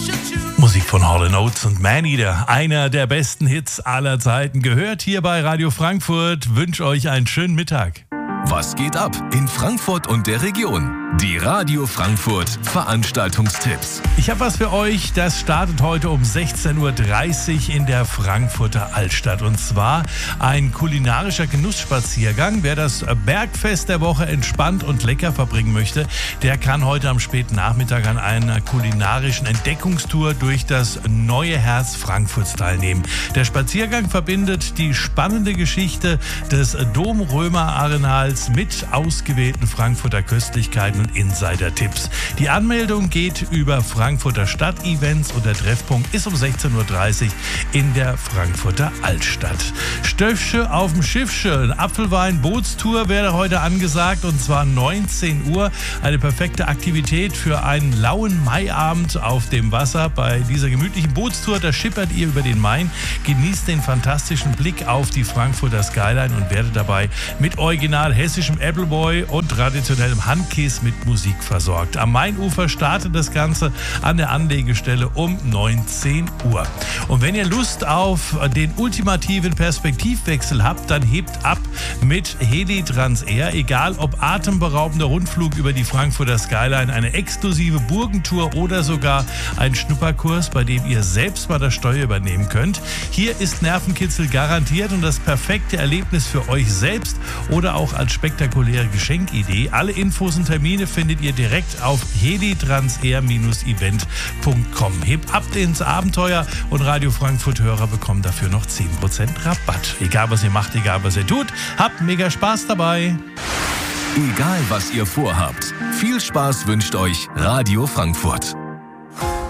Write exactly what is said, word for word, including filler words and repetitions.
Musik von Hall and Oates und Maneater, einer der besten Hits aller Zeiten, gehört hier bei Radio Frankfurt. Wünsche euch einen schönen Mittag. Was geht ab in Frankfurt und der Region? Die Radio Frankfurt Veranstaltungstipps. Ich habe was für euch, das startet heute um sechzehn Uhr dreißig in der Frankfurter Altstadt. Und zwar ein kulinarischer Genussspaziergang. Wer das Bergfest der Woche entspannt und lecker verbringen möchte, der kann heute am späten Nachmittag an einer kulinarischen Entdeckungstour durch das neue Herz Frankfurts teilnehmen. Der Spaziergang verbindet die spannende Geschichte des Domrömer-Arenals mit ausgewählten Frankfurter Köstlichkeiten und Insider-Tipps. Die Anmeldung geht über Frankfurter Stadtevents und der Treffpunkt ist um sechzehn Uhr dreißig in der Frankfurter Altstadt. Stöffsche auf dem Schiffsche, Apfelwein-Bootstour wäre heute angesagt und zwar neunzehn Uhr. Eine perfekte Aktivität für einen lauen Maiabend auf dem Wasser. Bei dieser gemütlichen Bootstour, da schippert ihr über den Main, genießt den fantastischen Blick auf die Frankfurter Skyline und werdet dabei mit original hessischem Appleboy und traditionellem Handkäse mit Musik versorgt. Am Mainufer startet das Ganze an der Anlegestelle um neunzehn Uhr. Und wenn ihr Lust auf den ultimativen Perspektivwechsel habt, dann hebt ab mit Heli Transair. Egal ob atemberaubender Rundflug über die Frankfurter Skyline, eine exklusive Burgentour oder sogar ein Schnupperkurs, bei dem ihr selbst mal das Steuer übernehmen könnt. Hier ist Nervenkitzel garantiert und das perfekte Erlebnis für euch selbst oder auch als spektakuläre Geschenkidee. Alle Infos und Termine findet ihr direkt auf helitransair Bindestrich event Punkt com. Hebt ab ins Abenteuer und Radio Frankfurt-Hörer bekommen dafür noch zehn Prozent Rabatt. Egal was ihr macht, egal was ihr tut, habt mega Spaß dabei. Egal was ihr vorhabt, viel Spaß wünscht euch Radio Frankfurt.